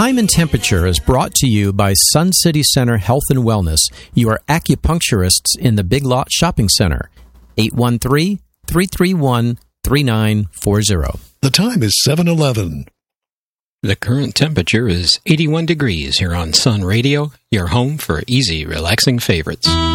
Time and Temperature is brought to you by Sun City Center Health and Wellness, your acupuncturists in the Big Lot Shopping Center. 813-331-3940. The time is 7:11. The current temperature is 81 degrees here on Sun Radio, your home for easy, relaxing favorites.